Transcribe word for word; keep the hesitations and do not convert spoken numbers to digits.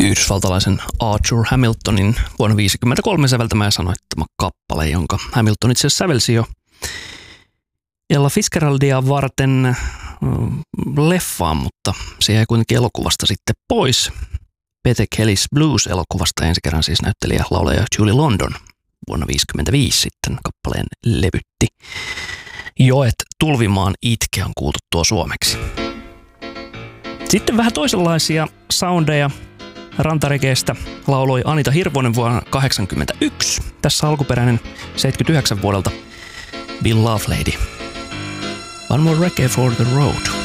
yhdysvaltalaisen Arthur Hamiltonin vuonna viisikymmentäkolme säveltämä ja sanoittama kappale, jonka Hamilton itse asiassa sävelsi jo Ella Fitzgeraldia varten leffaan, mutta se jäi kuitenkin elokuvasta sitten pois. Peter Kelly's Blues-elokuvasta ensi kerran siis näyttelijä laulaja Julie London vuonna viisikymmentäviisi sitten kappaleen levytti. Joet tulvimaan itke on kuultu tuo suomeksi. Sitten vähän toisenlaisia soundeja rantaregeestä lauloi Anita Hirvonen vuonna kahdeksankymmentäyksi. Tässä alkuperäinen seitsemänkymmentäyhdeksän vuodelta Bill Lovelady. One more reggae for the road.